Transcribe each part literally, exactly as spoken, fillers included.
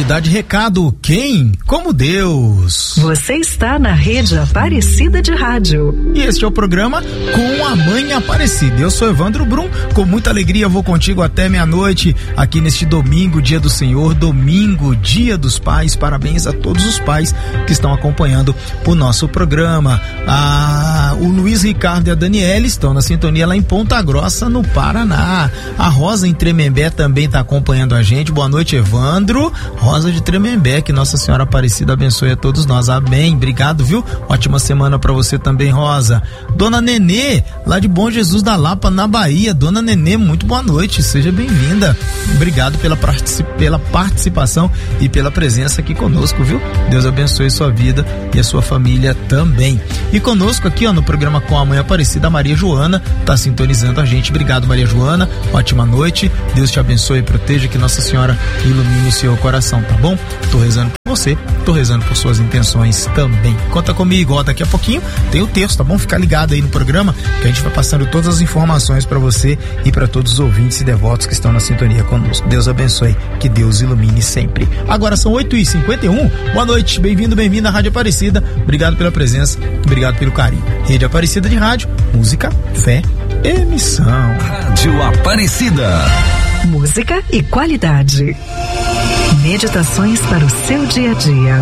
Qualidade Recado, quem? Como Deus. Você está na Rede Aparecida de Rádio. E este é o programa Com a Mãe Aparecida. Eu sou Evandro Brum, com muita alegria vou contigo até meia-noite, aqui neste domingo, dia do Senhor, domingo, dia dos pais. Parabéns a todos os pais que estão acompanhando o nosso programa. Ah, o Luiz Ricardo e a Daniela estão na sintonia lá em Ponta Grossa, no Paraná. A Rosa em Tremembé também está acompanhando a gente. Boa noite, Evandro. Rosa de Tremembé, que Nossa Senhora Aparecida abençoe a todos nós. Amém. Obrigado, viu? Ótima semana pra você também, Rosa. Dona Nenê, lá de Bom Jesus da Lapa, na Bahia. Dona Nenê, muito boa noite. Seja bem-vinda. Obrigado pela, particip... pela participação e pela presença aqui conosco, viu? Deus abençoe sua vida e a sua família também. E conosco aqui, ó, no programa Com a Mãe Aparecida, a Maria Joana tá sintonizando a gente. Obrigado, Maria Joana. Ótima noite. Deus te abençoe e proteja, que Nossa Senhora ilumine o seu coração. Tá bom? Tô rezando por você, tô rezando por suas intenções também. Conta comigo, ó, daqui a pouquinho tem o texto, tá bom? Fica ligado aí no programa, que a gente vai passando todas as informações pra você e pra todos os ouvintes e devotos que estão na sintonia conosco. Deus abençoe, que Deus ilumine sempre. Agora são oito e cinquenta e um, boa noite, bem-vindo, bem-vinda à Rádio Aparecida, obrigado pela presença, obrigado pelo carinho. Rede Aparecida de Rádio, música, fé, emissão. Rádio Aparecida. Música e qualidade. Meditações para o seu dia a dia.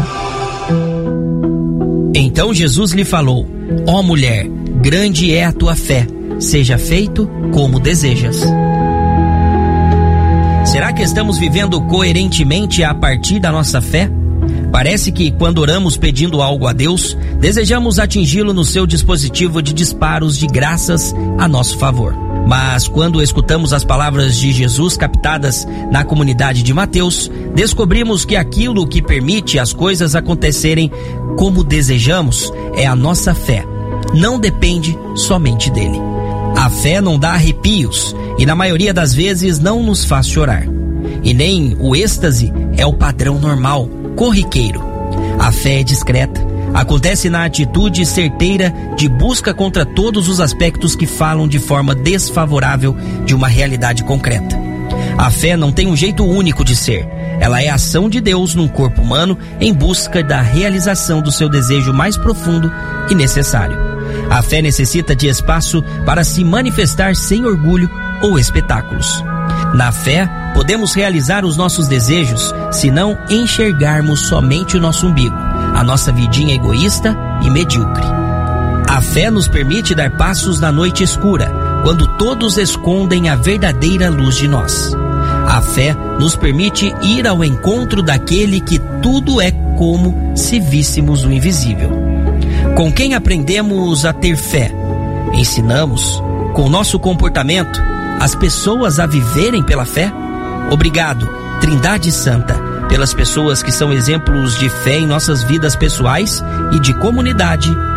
Então Jesus lhe falou: ó mulher, grande é a tua fé, seja feito como desejas. Será que estamos vivendo coerentemente a partir da nossa fé? Parece que quando oramos pedindo algo a Deus, desejamos atingi-lo no seu dispositivo de disparos de graças a nosso favor. Mas quando escutamos as palavras de Jesus captadas na comunidade de Mateus, descobrimos que aquilo que permite as coisas acontecerem como desejamos é a nossa fé. Não depende somente dele. A fé não dá arrepios e na maioria das vezes não nos faz chorar. E nem o êxtase é o padrão normal, corriqueiro. A fé é discreta. Acontece na atitude certeira de busca contra todos os aspectos que falam de forma desfavorável de uma realidade concreta. A fé não tem um jeito único de ser. Ela é a ação de Deus num corpo humano em busca da realização do seu desejo mais profundo e necessário. A fé necessita de espaço para se manifestar sem orgulho ou espetáculos. Na fé, podemos realizar os nossos desejos se não enxergarmos somente o nosso umbigo, a nossa vidinha egoísta e medíocre. A fé nos permite dar passos na noite escura, quando todos escondem a verdadeira luz de nós. A fé nos permite ir ao encontro daquele que tudo é como se víssemos o invisível. Com quem aprendemos a ter fé? Ensinamos, com nosso comportamento, as pessoas a viverem pela fé? Obrigado, Trindade Santa, pelas pessoas que são exemplos de fé em nossas vidas pessoais e de comunidade